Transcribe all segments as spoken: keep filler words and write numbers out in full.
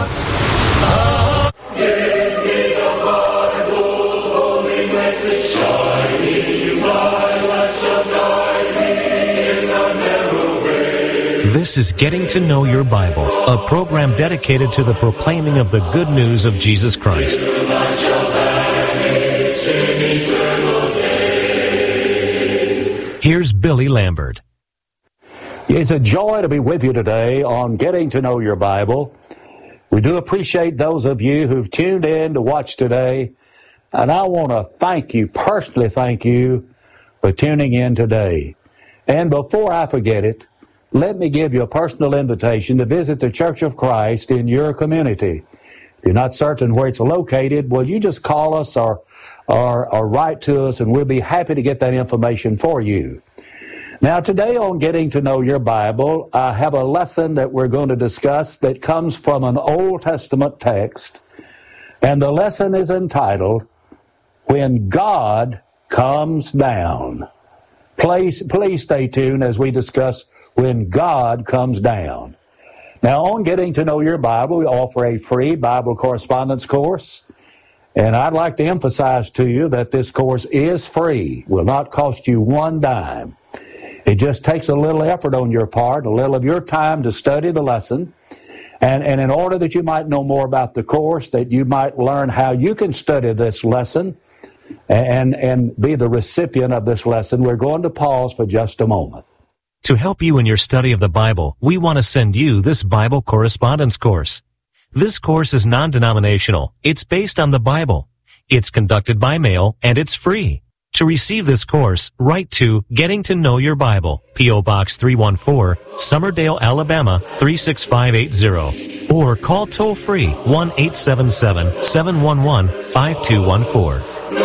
not. Give me the Bible, holy message shining, my light shall guide me in the narrow way. This is Getting to Know Your Bible, a program dedicated to the proclaiming of the good news of Jesus Christ. The light shall vanish in eternal day. Here's Billy Lambert. It's a joy to be with you today on Getting to Know Your Bible. We do appreciate those of you who've tuned in to watch today, and I want to thank you, personally thank you, for tuning in today. And before I forget it, let me give you a personal invitation to visit the Church of Christ in your community. If you're not certain where it's located, well, you just call us or, or, or write to us, and we'll be happy to get that information for you. Now, today on Getting to Know Your Bible, I have a lesson that we're going to discuss that comes from an Old Testament text, and the lesson is entitled, When God Comes Down. Please, please stay tuned as we discuss When God Comes Down. Now, on Getting to Know Your Bible, we offer a free Bible correspondence course, and I'd like to emphasize to you that this course is free, will not cost you one dime. It just takes a little effort on your part, a little of your time to study the lesson. And, and in order that you might know more about the course, that you might learn how you can study this lesson and, and be the recipient of this lesson, we're going to pause for just a moment. To help you in your study of the Bible, we want to send you this Bible correspondence course. This course is non-denominational. It's based on the Bible. It's conducted by mail, and it's free. To receive this course, write to Getting to Know Your Bible, P O Box three one four, Summerdale, Alabama three six five eight zero, or call toll-free one eight seven seven, seven one one, five two one four.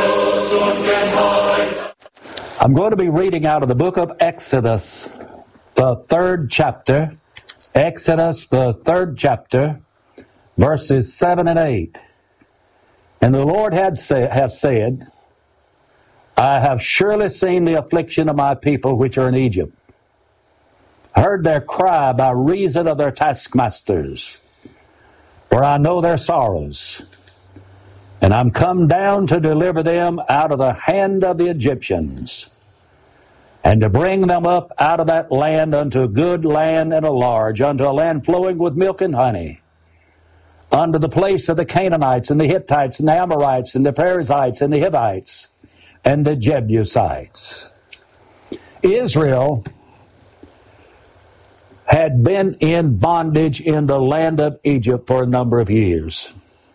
I'm going to be reading out of the book of Exodus, the third chapter, Exodus, the third chapter, verses seven and eight. And the Lord had say, have said, I have surely seen the affliction of my people which are in Egypt, heard their cry by reason of their taskmasters, for I know their sorrows. And I'm come down to deliver them out of the hand of the Egyptians, and to bring them up out of that land unto a good land and a large, unto a land flowing with milk and honey, unto the place of the Canaanites and the Hittites and the Amorites and the Perizzites and the Hivites and the Jebusites. Israel had been in bondage in the land of Egypt for a number of years.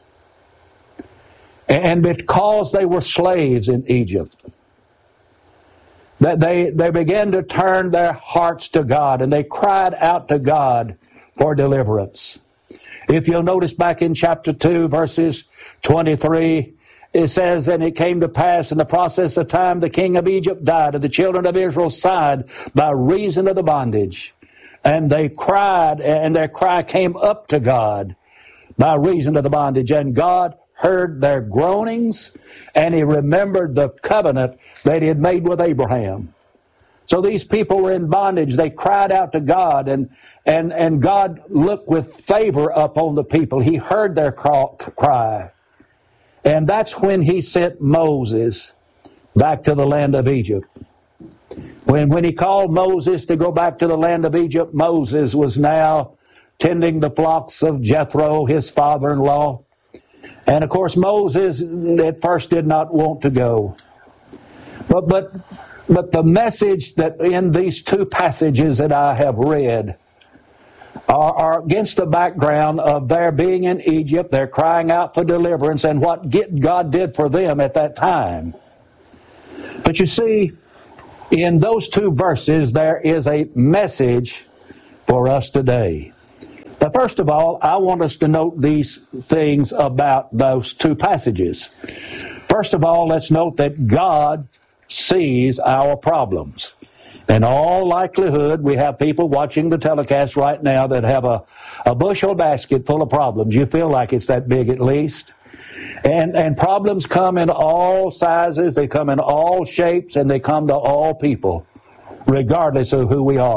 And because they were slaves in Egypt, that they, they began to turn their hearts to God, and they cried out to God for deliverance. If you'll notice back in chapter two, verses twenty-three, it says, and it came to pass in the process of time, the king of Egypt died, and the children of Israel sighed by reason of the bondage. And they cried, and their cry came up to God by reason of the bondage. And God heard their groanings, and He remembered the covenant that He had made with Abraham. So these people were in bondage. They cried out to God, and, and, and God looked with favor upon the people. He heard their cry. And that's when He sent Moses back to the land of Egypt. When, when He called Moses to go back to the land of Egypt, Moses was now tending the flocks of Jethro, his father-in-law. And of course, Moses at first did not want to go. But, but, but the message that in these two passages that I have read Are, are against the background of their being in Egypt, they're crying out for deliverance, and what God did for them at that time. But you see, in those two verses, there is a message for us today. Now, first of all, I want us to note these things about those two passages. First of all, let's note that God sees our problems. In all likelihood, we have people watching the telecast right now that have a, a bushel basket full of problems. You feel like it's that big at least. And, and problems come in all sizes, they come in all shapes, and they come to all people, regardless of who we are.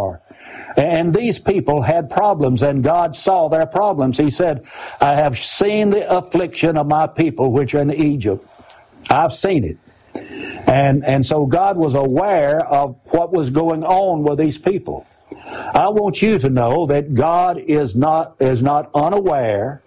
And these people had problems, and God saw their problems. He said, I have seen the affliction of my people which are in Egypt. I've seen it. And, and so God was aware of what was going on with these people. I want you to know that God is not, is not unaware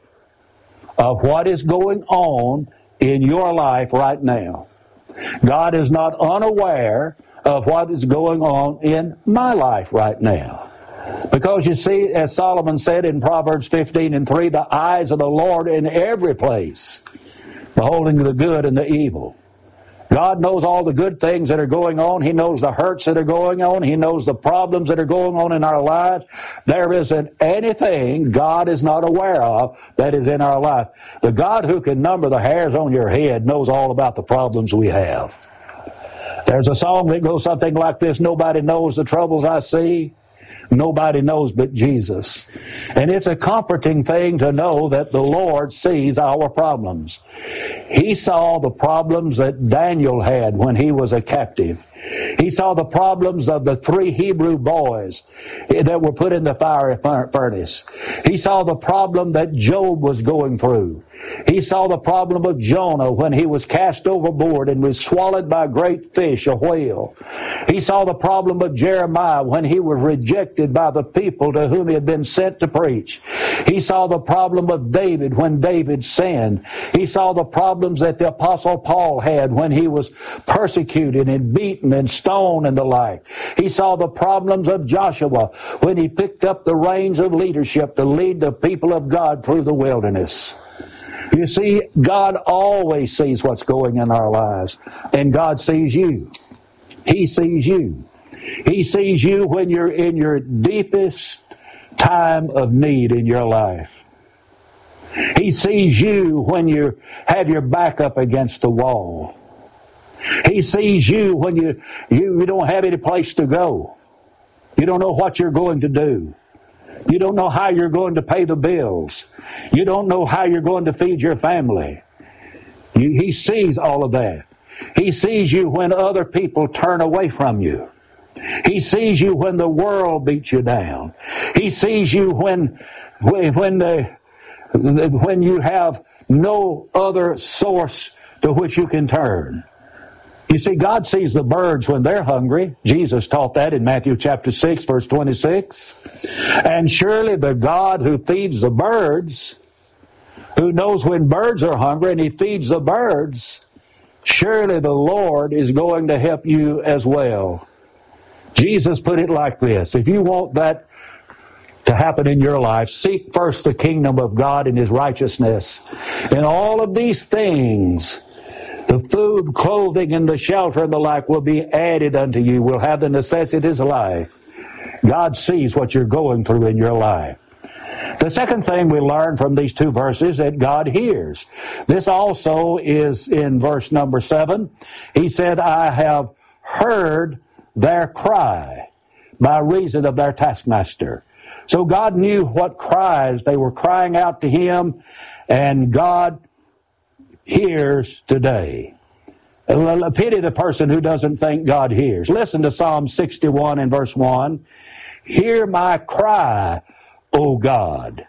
of what is going on in your life right now. God is not unaware of what is going on in my life right now. Because you see, as Solomon said in Proverbs fifteen and three, the eyes of the Lord in every place, beholding the good and the evil. God knows all the good things that are going on. He knows the hurts that are going on. He knows the problems that are going on in our lives. There isn't anything God is not aware of that is in our life. The God who can number the hairs on your head knows all about the problems we have. There's a song that goes something like this: nobody knows the troubles I see. Nobody knows but Jesus. And it's a comforting thing to know that the Lord sees our problems. He saw the problems that Daniel had when he was a captive. He saw the problems of the three Hebrew boys that were put in the fiery furnace. He saw the problem that Job was going through. He saw the problem of Jonah when he was cast overboard and was swallowed by a great fish, a whale. He saw the problem of Jeremiah when he was rejected by the people to whom he had been sent to preach. He saw the problem of David when David sinned. He saw the problems that the Apostle Paul had when he was persecuted and beaten and stoned and the like. He saw the problems of Joshua when he picked up the reins of leadership to lead the people of God through the wilderness. You see, God always sees what's going in our lives, and God sees you. He sees you. He sees you when you're in your deepest time of need in your life. He sees you when you have your back up against the wall. He sees you when you, you, you don't have any place to go. You don't know what you're going to do. You don't know how you're going to pay the bills. You don't know how you're going to feed your family. You, he sees all of that. He sees you when other people turn away from you. He sees you when the world beats you down. He sees you when, when, the, when you have no other source to which you can turn. You see, God sees the birds when they're hungry. Jesus taught that in Matthew chapter six, verse twenty-six. And surely the God who feeds the birds, who knows when birds are hungry and He feeds the birds, surely the Lord is going to help you as well. Jesus put it like this: if you want that to happen in your life, seek first the kingdom of God and His righteousness. And all of these things, the food, clothing, and the shelter and the like, will be added unto you. Will have the necessities of life. God sees what you're going through in your life. The second thing we learn from these two verses, that God hears. This also is in verse number seven. He said, I have heard their cry by reason of their taskmaster. So God knew what cries they were crying out to Him, and God hears today. Pity the person who doesn't think God hears. Listen to Psalm sixty-one and verse one. Hear my cry, O God.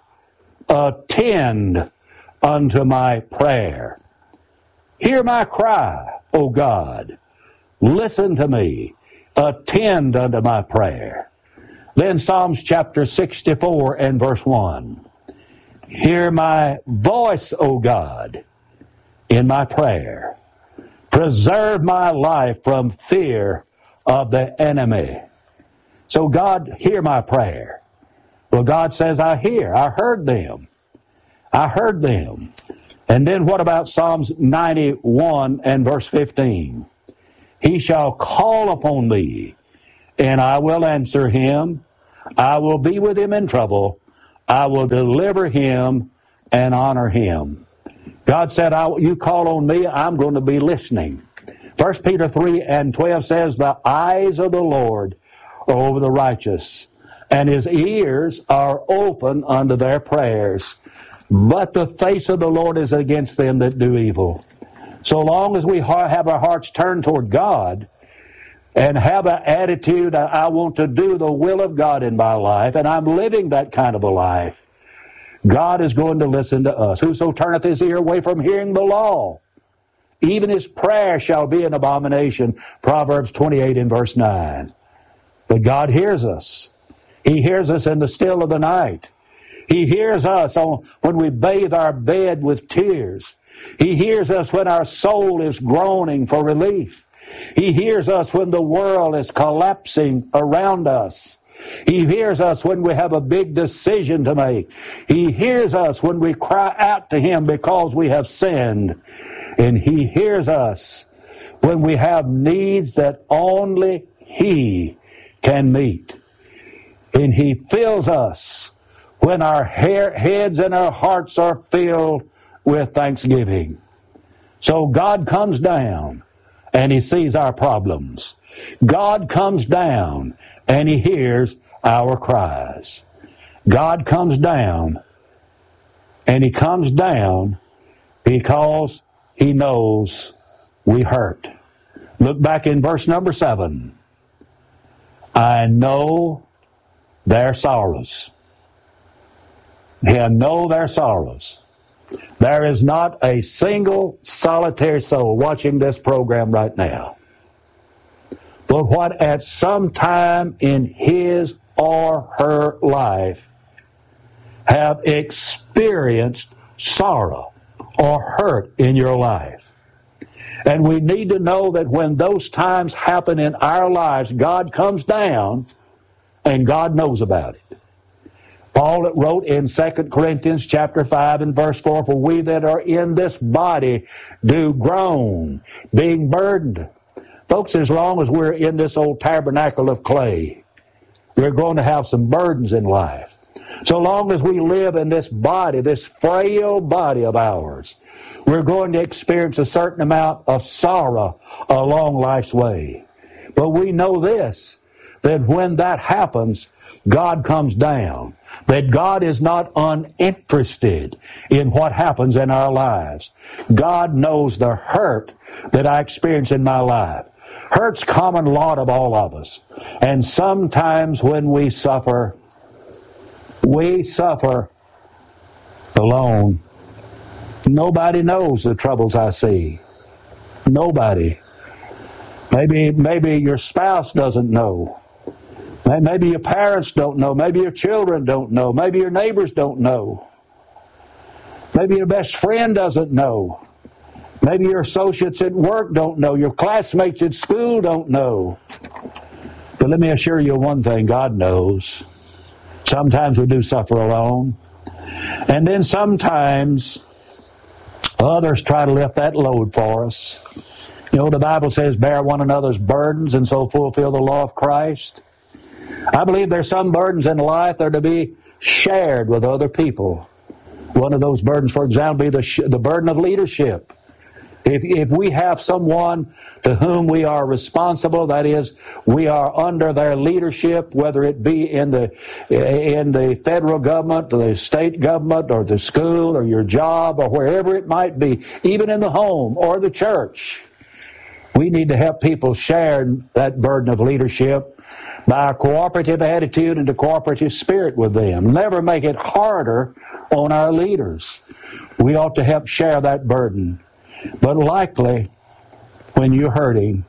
Attend unto my prayer. Hear my cry, O God. Listen to me. Attend unto my prayer. Then Psalms chapter sixty-four and verse one. Hear my voice, O God, in my prayer. Preserve my life from fear of the enemy. So God, hear my prayer. Well, God says, I hear. I heard them. I heard them. And then what about Psalms ninety-one and verse fifteen? He shall call upon me, and I will answer him. I will be with him in trouble. I will deliver him and honor him. God said, I, you call on me, I'm going to be listening. First Peter three and twelve says, the eyes of the Lord are over the righteous, and His ears are open unto their prayers. But the face of the Lord is against them that do evil. So long as we have our hearts turned toward God, and have an attitude, I want to do the will of God in my life, and I'm living that kind of a life, God is going to listen to us. Whoso turneth his ear away from hearing the law, even his prayer shall be an abomination. Proverbs twenty-eight and verse nine. But God hears us. He hears us in the still of the night. He hears us on, when we bathe our bed with tears. He hears us when our soul is groaning for relief. He hears us when the world is collapsing around us. He hears us when we have a big decision to make. He hears us when we cry out to Him because we have sinned. And He hears us when we have needs that only He can meet. And He fills us when our hair, heads and our hearts are filled with thanksgiving. So God comes down and He sees our problems. God comes down and He hears our cries. God comes down, and He comes down because He knows we hurt. Look back in verse number seven. I know their sorrows. I know their sorrows. There is not a single solitary soul watching this program right now, but what at some time in his or her life have experienced sorrow or hurt in your life. And we need to know that when those times happen in our lives, God comes down and God knows about it. Paul wrote in Second Corinthians chapter five and verse four, for we that are in this body do groan, being burdened. Folks, as long as we're in this old tabernacle of clay, we're going to have some burdens in life. So long as we live in this body, this frail body of ours, we're going to experience a certain amount of sorrow along life's way. But we know this, that when that happens, God comes down. That God is not uninterested in what happens in our lives. God knows the hurt that I experience in my life. Hurt's common lot of all of us. And sometimes when we suffer, we suffer alone. Nobody knows the troubles I see. Nobody. Maybe, maybe your spouse doesn't know. Maybe your parents don't know. Maybe your children don't know. Maybe your neighbors don't know. Maybe your best friend doesn't know. Maybe your associates at work don't know. Your classmates at school don't know. But let me assure you one thing, God knows. Sometimes we do suffer alone. And then sometimes others try to lift that load for us. You know, the Bible says, bear one another's burdens and so fulfill the law of Christ. I believe there's some burdens in life that are to be shared with other people. One of those burdens, for example, be the, sh- the burden of leadership. If, if we have someone to whom we are responsible, that is, we are under their leadership, whether it be in the, in the federal government, the state government, or the school, or your job, or wherever it might be, even in the home or the church, we need to help people share that burden of leadership by a cooperative attitude and a cooperative spirit with them. Never make it harder on our leaders. We ought to help share that burden. But likely, when you're hurting,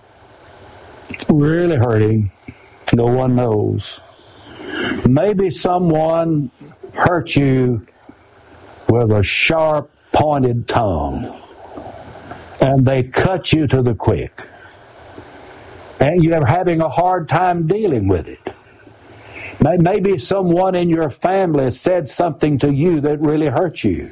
really hurting, no one knows. Maybe someone hurt you with a sharp, pointed tongue, and they cut you to the quick. And you're having a hard time dealing with it. Maybe someone in your family said something to you that really hurt you.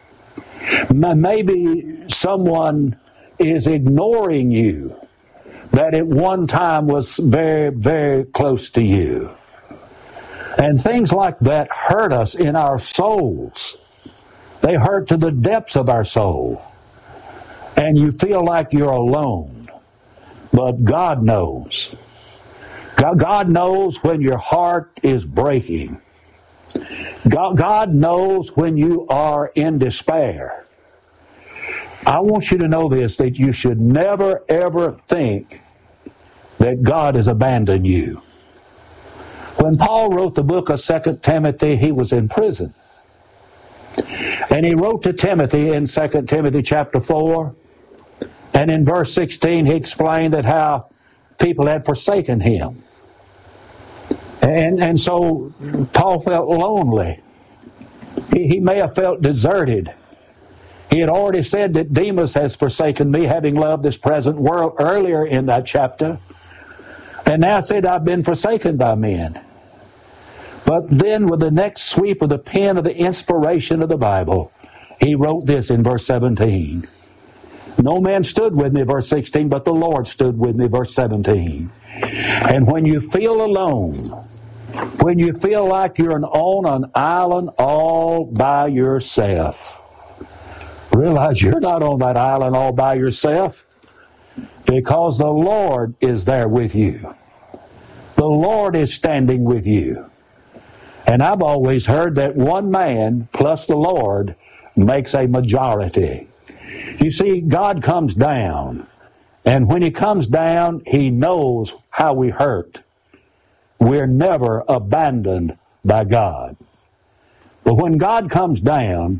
Maybe someone is ignoring you that at one time was very, very close to you. And things like that hurt us in our souls. They hurt to the depths of our soul. And you feel like you're alone. But God knows. God knows when your heart is breaking. God knows when you are in despair. I want you to know this, that you should never, ever think that God has abandoned you. When Paul wrote the book of Second Timothy, he was in prison. And he wrote to Timothy in Second Timothy chapter four, and in verse sixteen he explained that how people had forsaken him. And, and so Paul felt lonely. He, he may have felt deserted. He had already said that Demas has forsaken me, having loved this present world, earlier in that chapter. And now said, I've been forsaken by men. But then with the next sweep of the pen of the inspiration of the Bible, he wrote this in verse seventeen. No man stood with me, verse sixteen, but the Lord stood with me, verse seventeen. And when you feel alone, when you feel like you're on an island all by yourself, realize you're not on that island all by yourself, because the Lord is there with you. The Lord is standing with you. And I've always heard that one man plus the Lord makes a majority. You see, God comes down, and when He comes down, He knows how we hurt. We're never abandoned by God. But when God comes down,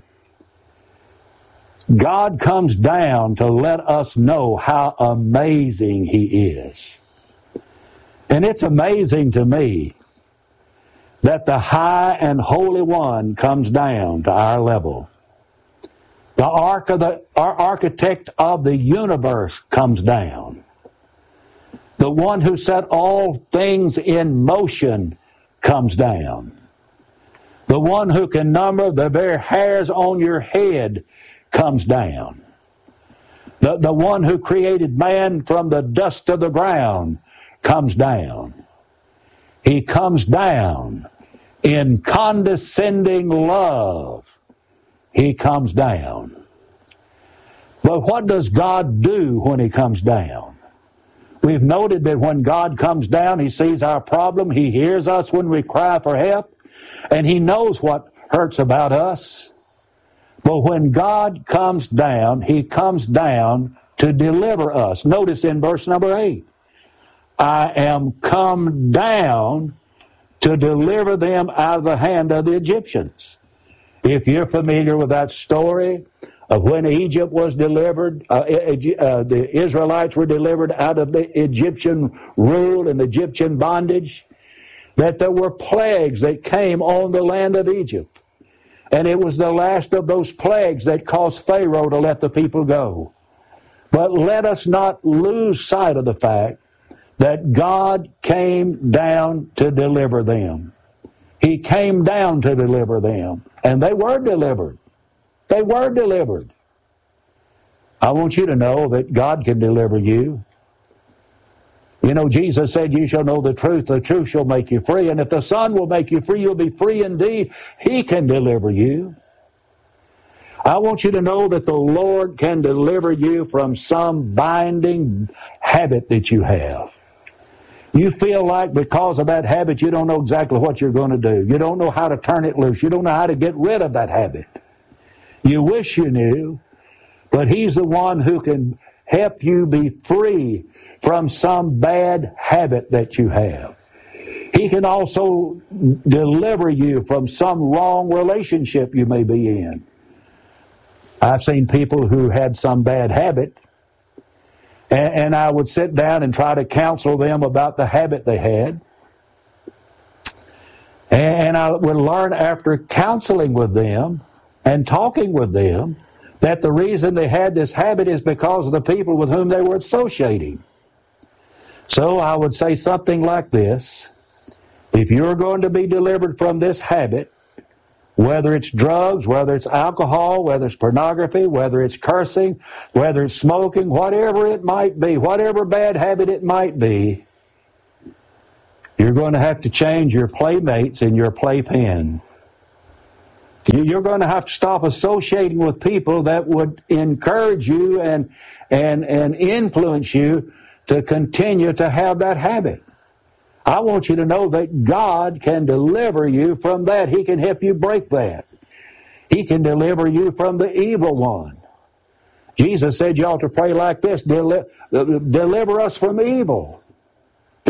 God comes down to let us know how amazing He is. And it's amazing to me that the high and holy one comes down to our level. The ark of the our architect of the universe comes down. The one who set all things in motion comes down. The one who can number the very hairs on your head comes down. The, the one who created man from the dust of the ground comes down. He comes down in condescending love. He comes down. But what does God do when He comes down? We've noted that when God comes down, He sees our problem. He hears us when we cry for help. And He knows what hurts about us. But when God comes down, He comes down to deliver us. Notice in verse number eight, I am come down to deliver them out of the hand of the Egyptians. If you're familiar with that story of when Egypt was delivered, uh, uh, the Israelites were delivered out of the Egyptian rule and Egyptian bondage, that there were plagues that came on the land of Egypt. And it was the last of those plagues that caused Pharaoh to let the people go. But let us not lose sight of the fact that God came down to deliver them. He came down to deliver them. And they were delivered. They were delivered. I want you to know that God can deliver you. You know, Jesus said, you shall know the truth, the truth shall make you free. And if the Son will make you free, you'll be free indeed. He can deliver you. I want you to know that the Lord can deliver you from some binding habit that you have. You feel like because of that habit, you don't know exactly what you're going to do. You don't know how to turn it loose. You don't know how to get rid of that habit. You wish you knew, but He's the one who can help you be free from some bad habit that you have. He can also deliver you from some wrong relationship you may be in. I've seen people who had some bad habit, and, and I would sit down and try to counsel them about the habit they had. And I would learn after counseling with them and talking with them that the reason they had this habit is because of the people with whom they were associating. So I would say something like this: if you're going to be delivered from this habit, whether it's drugs, whether it's alcohol, whether it's pornography, whether it's cursing, whether it's smoking, whatever it might be, whatever bad habit it might be, you're going to have to change your playmates and your playpen. You're going to have to stop associating with people that would encourage you and, and, and influence you to continue to have that habit. I want you to know that God can deliver you from that. He can help you break that. He can deliver you from the evil one. Jesus said you ought to pray like this: Deli- deliver us from evil.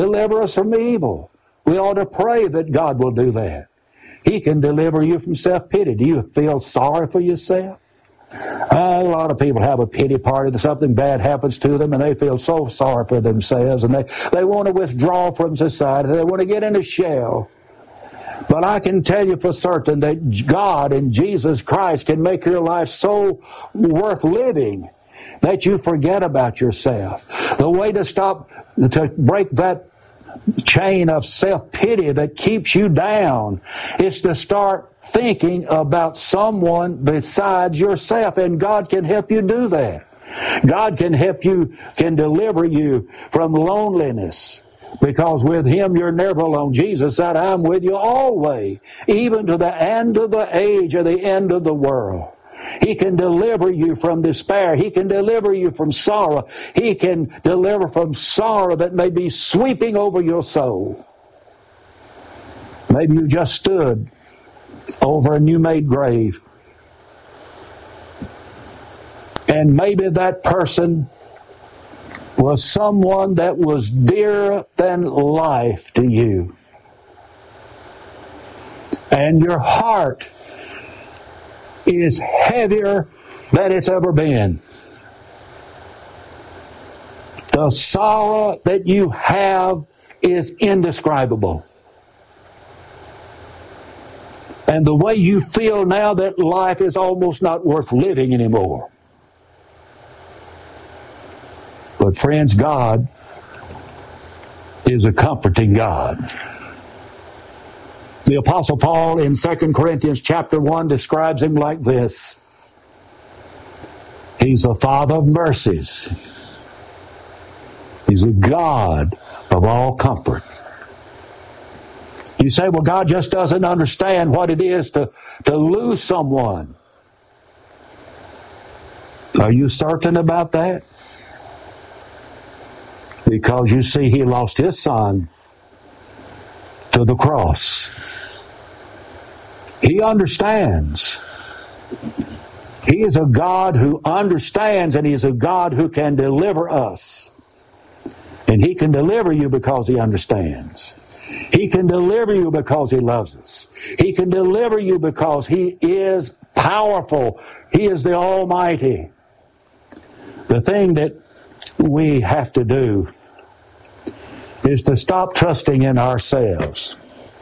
Deliver us from evil. We ought to pray that God will do that. He can deliver you from self-pity. Do you feel sorry for yourself? Uh, a lot of people have a pity party that something bad happens to them and they feel so sorry for themselves and they, they want to withdraw from society. They want to get in a shell. But I can tell you for certain that God and Jesus Christ can make your life so worth living that you forget about yourself. The way to stop, to break that chain of self-pity that keeps you down is to start thinking about someone besides yourself, and God can help you do that. God can help you, can deliver you from loneliness, because with Him you're never alone. Jesus said, I'm with you always, even to the end of the age or the end of the world. He can deliver you from despair. He can deliver you from sorrow. He can deliver from sorrow that may be sweeping over your soul. Maybe you just stood over a new-made grave. And maybe that person was someone that was dearer than life to you. And your heart is heavier than it's ever been. The sorrow that you have is indescribable. And the way you feel now that life is almost not worth living anymore. But friends, God is a comforting God. The Apostle Paul in Second Corinthians chapter one describes Him like this. He's the Father of mercies. He's the God of all comfort. You say, well, God just doesn't understand what it is to, to lose someone. Are you certain about that? Because you see, He lost His Son to the cross. He understands. He is a God who understands, and He is a God who can deliver us. And He can deliver you because He understands. He can deliver you because He loves us. He can deliver you because He is powerful. He is the Almighty. The thing that we have to do is to stop trusting in ourselves.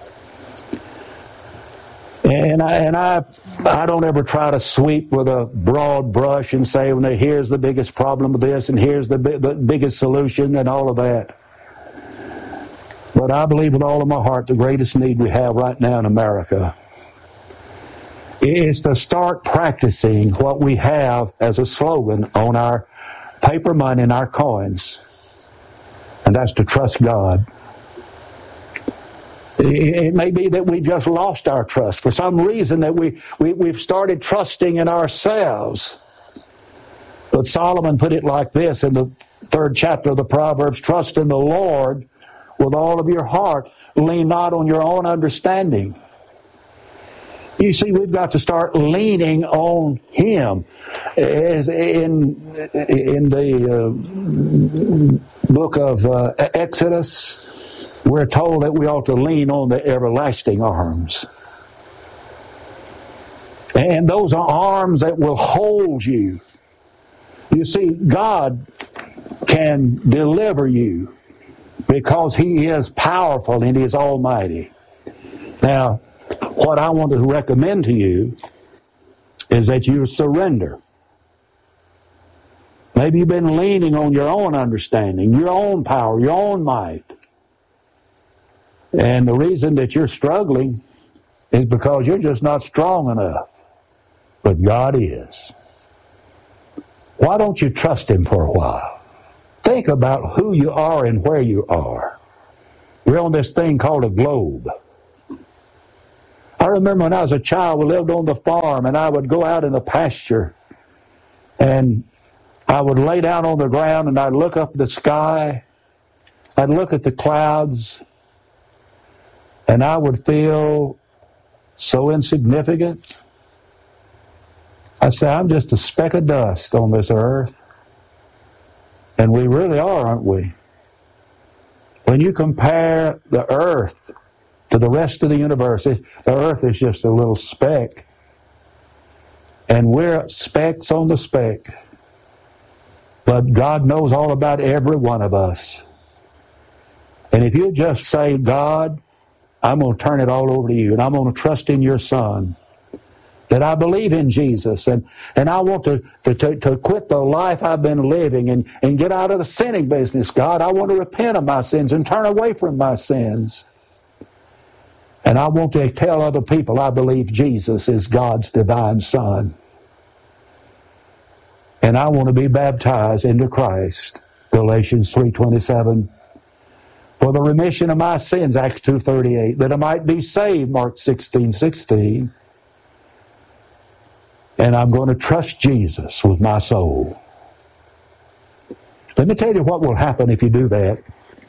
And I, and I I don't ever try to sweep with a broad brush and say, well, here's the biggest problem with this and here's the, the biggest solution and all of that. But I believe with all of my heart the greatest need we have right now in America is to start practicing what we have as a slogan on our paper money and our coins. And that's to trust God. It may be that we just lost our trust for some reason, that we, we, we've started trusting in ourselves. But Solomon put it like this in the third chapter of the Proverbs, trust in the Lord with all of your heart. Lean not on your own understanding. You see, we've got to start leaning on Him. As in, in the uh, book of uh, Exodus, we're told that we ought to lean on the everlasting arms. And those are arms that will hold you. You see, God can deliver you because He is powerful and He is almighty. Now, what I want to recommend to you is that you surrender. Maybe you've been leaning on your own understanding, your own power, your own might. And the reason that you're struggling is because you're just not strong enough. But God is. Why don't you trust Him for a while? Think about who you are and where you are. We're on this thing called a globe. I remember when I was a child, we lived on the farm, and I would go out in the pasture, and I would lay down on the ground, and I'd look up at the sky. I'd look at the clouds, and I would feel so insignificant. I say, I'm just a speck of dust on this earth. And we really are, aren't we? When you compare the earth to the rest of the universe, it, the earth is just a little speck. And we're specks on the speck. But God knows all about every one of us. And if you just say, God, I'm going to turn it all over to you, and I'm going to trust in your Son, that I believe in Jesus, and, and I want to, to, to quit the life I've been living and, and get out of the sinning business, God. I want to repent of my sins and turn away from my sins. And I want to tell other people I believe Jesus is God's divine Son. And I want to be baptized into Christ, Galatians three twenty-seven. For the remission of my sins, Acts two thirty-eight, that I might be saved, Mark sixteen sixteen. And I'm going to trust Jesus with my soul. Let me tell you what will happen if you do that.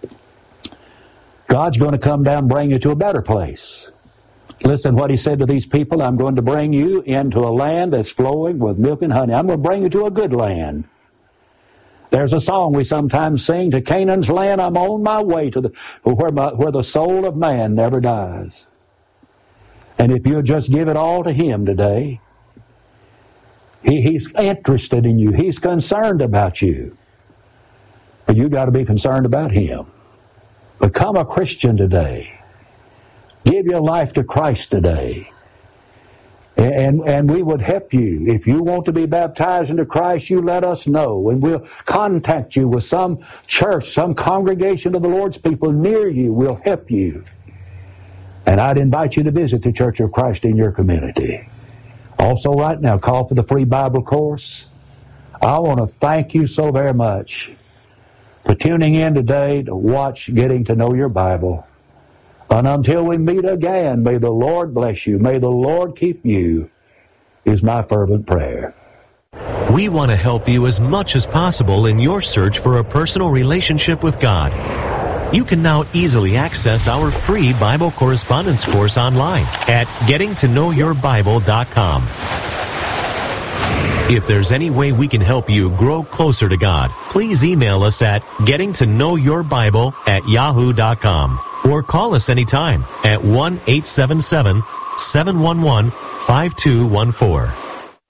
God's going to come down and bring you to a better place. Listen what he said to these people. I'm going to bring you into a land that's flowing with milk and honey. I'm going to bring you to a good land. There's a song we sometimes sing, to Canaan's land I'm on my way, to the where, my, where the soul of man never dies. And if you'll just give it all to him today, he, he's interested in you. He's concerned about you. But you got to be concerned about him. Become a Christian today. Give your life to Christ today. And, and we would help you. If you want to be baptized into Christ, you let us know. And we'll contact you with some church, some congregation of the Lord's people near you. We'll help you. And I'd invite you to visit the Church of Christ in your community. Also right now, call for the free Bible course. I want to thank you so very much for tuning in today to watch Getting to Know Your Bible. And until we meet again, may the Lord bless you. May the Lord keep you, is my fervent prayer. We want to help you as much as possible in your search for a personal relationship with God. You can now easily access our free Bible correspondence course online at getting to know your bible dot com. If there's any way we can help you grow closer to God, please email us at getting to know your bible at yahoo dot com. Or call us anytime at one eight seven seven, seven one one, five two one four.